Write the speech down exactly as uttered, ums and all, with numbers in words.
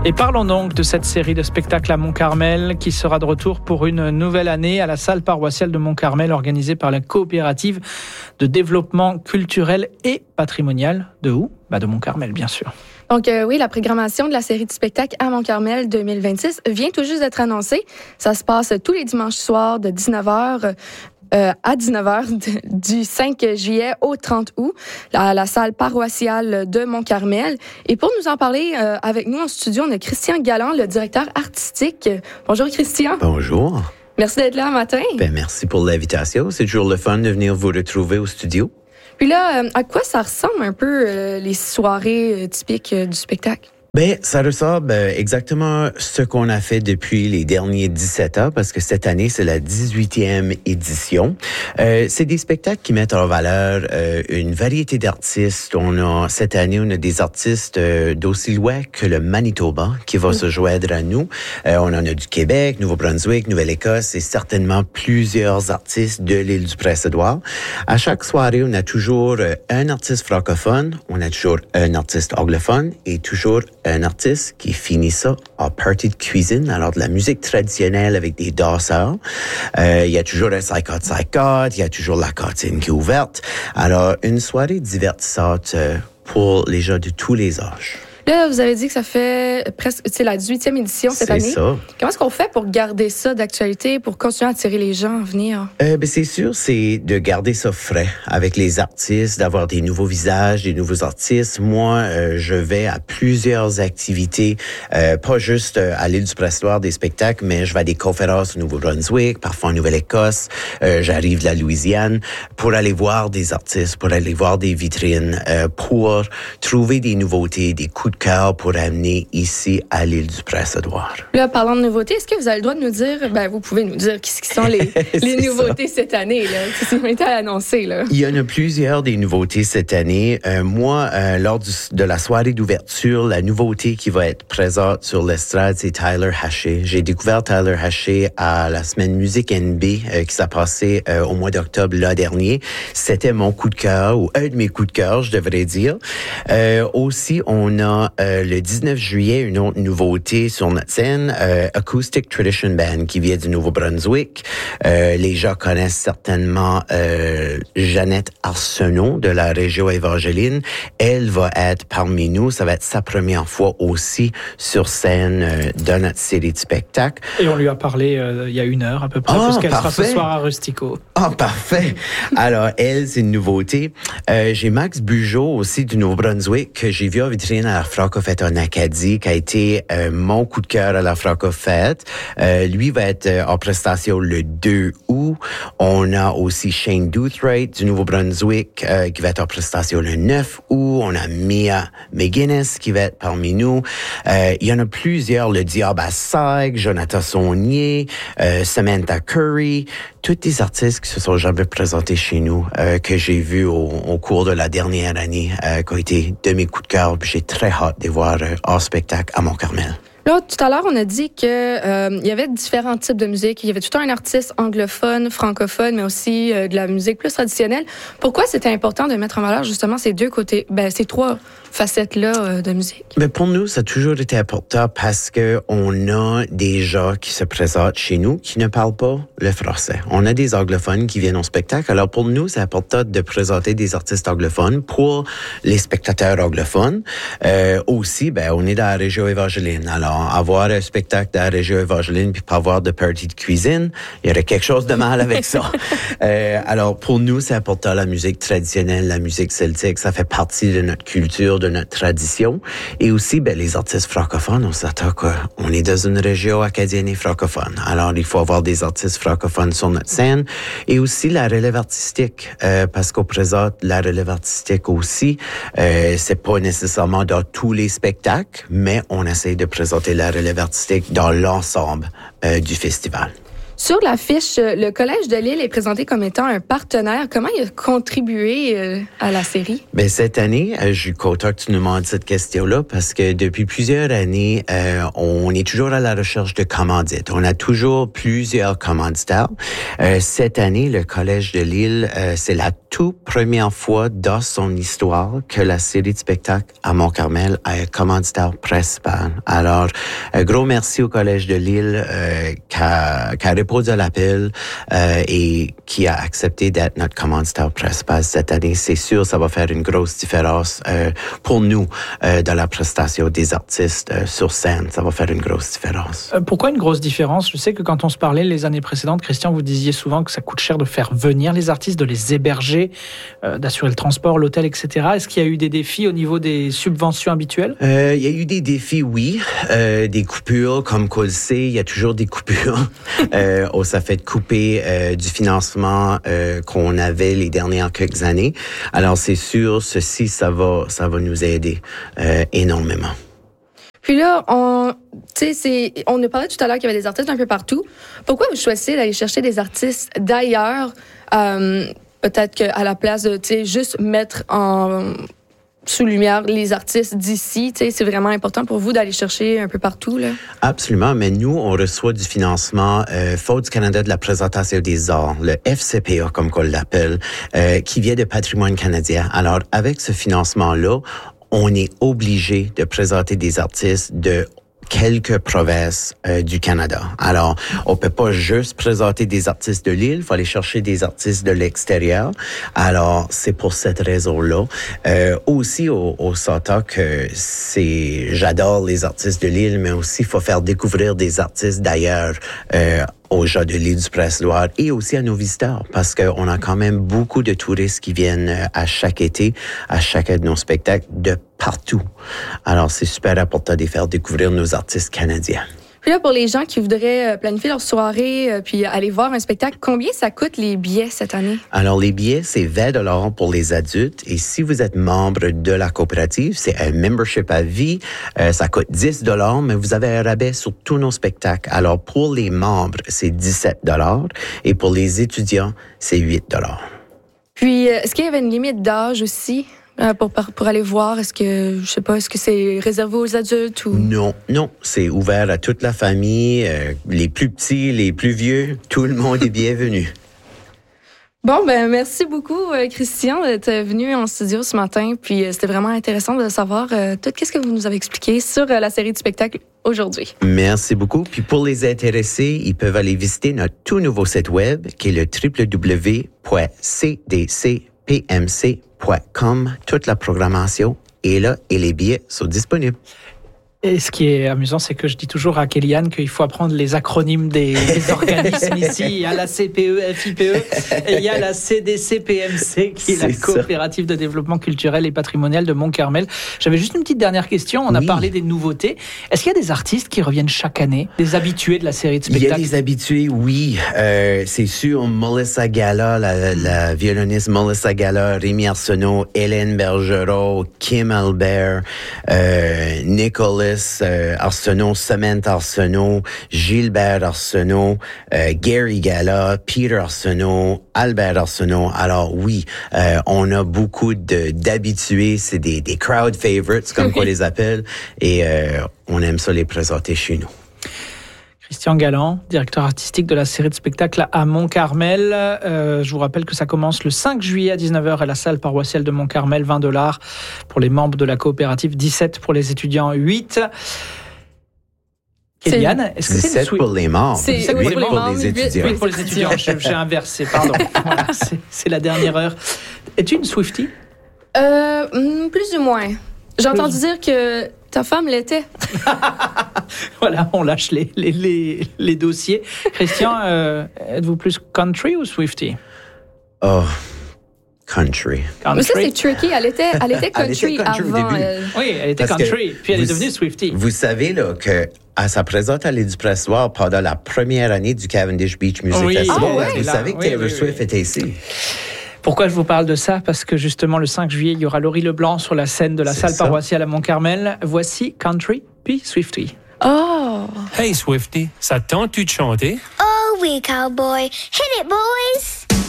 Et parlons donc de cette série de spectacles à Mont-Carmel qui sera de retour pour une nouvelle année à la salle paroissiale de Mont-Carmel organisée par la coopérative de développement culturel et patrimonial de où ? Bah de Mont-Carmel, bien sûr. Donc euh, oui, la programmation de la série de spectacles à Mont-Carmel deux mille vingt-six vient tout juste d'être annoncée. Ça se passe tous les dimanches soirs de dix-neuf heures euh, à dix-neuf heures du cinq juillet au trente août à la salle paroissiale de Mont-Carmel. Et pour nous en parler euh, avec nous en studio, on a Christian Galland, le directeur artistique. Bonjour Christian. Bonjour. Merci d'être là un matin. Ben, merci pour l'invitation. C'est toujours le fun de venir vous retrouver au studio. Puis là, euh, à quoi ça ressemble un peu euh, les soirées euh, typiques euh, du spectacle? Ben, ça ressemble euh, exactement ce qu'on a fait depuis les derniers dix-sept ans, parce que cette année, c'est la dix-huitième édition. Euh, c'est des spectacles qui mettent en valeur euh, une variété d'artistes. On a, cette année, on a des artistes euh, d'aussi loin que le Manitoba qui va mmh. se joindre à nous. Euh, on en a du Québec, Nouveau-Brunswick, Nouvelle-Écosse et certainement plusieurs artistes de l'île du Prince-Édouard. À chaque soirée, on a toujours euh, un artiste francophone, on a toujours un artiste anglophone et toujours un artiste qui finit ça en party de cuisine, alors de la musique traditionnelle avec des danseurs. Euh, il y a toujours un cinquante cinquante, il y a toujours la cantine qui est ouverte. Alors, une soirée divertissante euh, pour les gens de tous les âges. Là, vous avez dit que ça fait presque, c'est la dix-huitième édition cette c'est année. C'est ça. Comment est-ce qu'on fait pour garder ça d'actualité, pour continuer à attirer les gens à venir? Euh, ben c'est sûr, c'est de garder ça frais avec les artistes, d'avoir des nouveaux visages, des nouveaux artistes. Moi, euh, je vais à plusieurs activités, euh, pas juste à l'île du Prince-Édouard des spectacles, mais je vais à des conférences au Nouveau-Brunswick, parfois en Nouvelle-Écosse. Euh, j'arrive de la Louisiane pour aller voir des artistes, pour aller voir des vitrines, euh, pour trouver des nouveautés, des coups de cœur pour amener ici à l'île du Prince-Édouard. Là, parlant de nouveautés, est-ce que vous avez le droit de nous dire, ben vous pouvez nous dire qu'est-ce qui sont les, les nouveautés ça. cette année, là, qui ont été annoncées, là? Il y en a plusieurs des nouveautés cette année. Euh, moi, euh, lors du, de la soirée d'ouverture, la nouveauté qui va être présente sur l'estrade, c'est Tyler Haché. J'ai découvert Tyler Haché à la semaine Musique N B euh, qui s'est passée euh, au mois d'octobre l'an dernier. C'était mon coup de cœur, ou un de mes coups de cœur, je devrais dire. Euh, aussi, on a Euh, le dix-neuf juillet, une autre nouveauté sur notre scène, euh, Acoustic Tradition Band, qui vient du Nouveau-Brunswick. Euh, les gens connaissent certainement euh, Jeannette Arsenault de la région Évangeline. Elle va être parmi nous. Ça va être sa première fois aussi sur scène euh, dans notre série de spectacles. Et on lui a parlé euh, il y a une heure à peu près, oh, parce qu'elle parfait. sera ce soir à Rustico. Ah, oh, parfait! Alors, elle, c'est une nouveauté. Euh, j'ai Max Bugeaud aussi du Nouveau-Brunswick que j'ai vu en vitrine à la Francofête en Acadie, qui a été euh, mon coup de cœur à la Francofête. Euh, lui va être euh, en prestation le deux août. On a aussi Shane Doothright du Nouveau-Brunswick euh, qui va être en prestation le neuf août. On a Mia McGuinness qui va être parmi nous. Euh, il y en a plusieurs, le Diable à Saig, Jonathan Saunier, euh, Samantha Curry, tous des artistes qui se sont jamais présentés chez nous, euh, que j'ai vus au, au cours de la dernière année, euh, qui ont été de mes coups de cœur. Puis j'ai très hâte de les voir euh, en spectacle à Mont-Carmel. Là, tout à l'heure, on a dit que euh, il y avait différents types de musique. Il y avait tout un artiste anglophone, francophone, mais aussi euh, de la musique plus traditionnelle. Pourquoi c'était important de mettre en valeur justement ces deux côtés, ben ces trois facettes-là euh, de musique? Mais pour nous, ça a toujours été important parce que on a des gens qui se présentent chez nous qui ne parlent pas le français. On a des anglophones qui viennent au spectacle. Alors pour nous, c'est important de présenter des artistes anglophones pour les spectateurs anglophones. Euh, aussi, ben on est dans la région Évangeline. Alors avoir un spectacle dans la région Évangeline puis pas avoir de party de cuisine, il y aurait quelque chose de mal avec ça. euh, alors, pour nous, c'est important, la musique traditionnelle, la musique celtique, ça fait partie de notre culture, de notre tradition. Et aussi, ben, les artistes francophones, on s'attend qu'on est dans une région acadienne et francophone. Alors, il faut avoir des artistes francophones sur notre scène. Et aussi, la relève artistique, euh, parce qu'on présente la relève artistique aussi. Euh, c'est pas nécessairement dans tous les spectacles, mais on essaie de présenter la relève artistique dans l'ensemble euh, du festival. Sur l'affiche, le Collège de Lille est présenté comme étant un partenaire. Comment il a contribué euh, à la série? Bien, cette année, euh, je suis content que tu nous demandes cette question-là parce que depuis plusieurs années, euh, on est toujours à la recherche de commandites. On a toujours plusieurs commanditaires. Euh, cette année, le Collège de Lille, euh, c'est la toute première fois dans son histoire que la série de spectacles à Mont-Carmel a un commanditaire principal. Alors, un gros merci au Collège de Lille euh, qui a, qui a répondu à l'appel euh, et qui a accepté d'être notre commanditaire principal cette année. C'est sûr, ça va faire une grosse différence euh, pour nous euh, dans la prestation des artistes euh, sur scène. Ça va faire une grosse différence. Euh, pourquoi une grosse différence? Je sais que quand on se parlait les années précédentes, Christian, vous disiez souvent que ça coûte cher de faire venir les artistes, de les héberger, euh, d'assurer le transport, l'hôtel, et cetera. Est-ce qu'il y a eu des défis au niveau des subventions habituelles? Euh, il y a eu des défis, oui. Euh, des coupures, comme qu'on le sait, il y a toujours des coupures. euh, on s'est fait couper euh, du financement euh, qu'on avait les dernières quelques années. Alors, c'est sûr, ceci, ça va, ça va nous aider euh, énormément. Puis là, on, tu sais, c'est, on a parlé tout à l'heure qu'il y avait des artistes un peu partout. Pourquoi vous choisissez d'aller chercher des artistes d'ailleurs? Euh, peut-être qu'à la place de, tu sais, juste mettre en sous lumière les artistes d'ici, tu sais, c'est vraiment important pour vous d'aller chercher un peu partout, là? Absolument, mais nous, on reçoit du financement euh, Fonds du Canada de la présentation des arts, le F C P A, comme on l'appelle, euh, qui vient de Patrimoine canadien. Alors, avec ce financement-là, on est obligé de présenter des artistes de quelques provinces euh, du Canada. Alors, on peut pas juste présenter des artistes de l'île, il faut aller chercher des artistes de l'extérieur. Alors, c'est pour cette raison-là. Euh, aussi, au, au s'entend que c'est, j'adore les artistes de l'île, mais aussi, il faut faire découvrir des artistes d'ailleurs euh, aux gens de l'île du Prince-Édouard et aussi à nos visiteurs, parce qu'on a quand même beaucoup de touristes qui viennent à chaque été, à chacun de nos spectacles, de partout. Alors, c'est super important de faire découvrir nos artistes canadiens. Puis là, pour les gens qui voudraient planifier leur soirée euh, puis aller voir un spectacle, combien ça coûte les billets cette année? Alors, les billets, c'est vingt dollars pour les adultes. Et si vous êtes membre de la coopérative, c'est un membership à vie. Euh, ça coûte dix dollars, mais vous avez un rabais sur tous nos spectacles. Alors, pour les membres, c'est dix-sept dollars. Et pour les étudiants, c'est huit dollars. Puis, est-ce qu'il y avait une limite d'âge aussi? Pour, pour aller voir, est-ce que, je sais pas, est-ce que c'est réservé aux adultes ou... Non, non, c'est ouvert à toute la famille, euh, les plus petits, les plus vieux, tout le monde est bienvenu. Bon, ben merci beaucoup, Christian, d'être venu en studio ce matin. Puis c'était vraiment intéressant de savoir euh, tout ce que vous nous avez expliqué sur euh, la série de spectacles aujourd'hui. Merci beaucoup. Puis pour les intéressés, ils peuvent aller visiter notre tout nouveau site web qui est le w w w point c d c p m c point com. Toute la programmation est là et les billets sont disponibles. Et ce qui est amusant, c'est que je dis toujours à Kéliane qu'il faut apprendre les acronymes des, des organismes ici. Il y a la C P E F I P E et il y a la C D C P M C qui est, c'est la coopérative ça. de développement culturel et patrimonial de Mont-Carmel. J'avais juste une petite dernière question. On oui. a parlé des nouveautés. Est-ce qu'il y a des artistes qui reviennent chaque année, des habitués de la série de spectacles? Il y a des habitués, oui. Euh, c'est sûr, Melissa Gala, la, la violoniste Melissa Gala, Rémi Arsenault, Hélène Bergerot, Kim Albert, euh, Nicolas Euh, Arsenault, Samantha Arsenault, Gilbert Arsenault, euh, Gary Gala, Peter Arsenault, Albert Arsenault. Alors oui, euh, on a beaucoup de, d'habitués, c'est des, des crowd favorites, comme on les appelle, et euh, on aime ça les présenter chez nous. Christian Galland, directeur artistique de la série de spectacles à Mont-Carmel. Euh, je vous rappelle que ça commence le cinq juillet à dix-neuf heures à la salle paroissiale de Mont-Carmel, vingt dollars pour les membres de la coopérative, dix-sept pour les étudiants, huit. Kéliane, est-ce que c'est dix-sept une pour les membres, c'est c'est oui, pour, pour, pour les étudiants. Oui, pour les étudiants, j'ai inversé, pardon. Voilà, c'est, c'est la dernière heure. Es-tu une Swiftie? Euh, plus ou moins. J'ai plus... entendu dire que ta femme l'était. Voilà, on lâche les, les, les, les dossiers. Christian, euh, êtes-vous plus country ou Swiftie? Oh, country. country. Mais ça, c'est tricky. Elle était, elle était country, elle était country avant. Elle... Oui, elle était Parce country, puis elle vous, est devenue Swiftie. Vous savez là, que à sa présence à l'île du Prince-Édouard pendant la première année du Cavendish Beach Music oui. Festival, oh, oui. vous là, savez que oui, Taylor oui, Swift oui. était ici. Pourquoi je vous parle de ça? Parce que justement, le cinq juillet, il y aura Laurie Leblanc sur la scène de la c'est salle ça. paroissiale à Mont-Carmel. Voici Country puis Swiftie. Oh! Hey Swiftie, ça te tente-tu de chanter? Oh wee cowboy. Hit it, boys!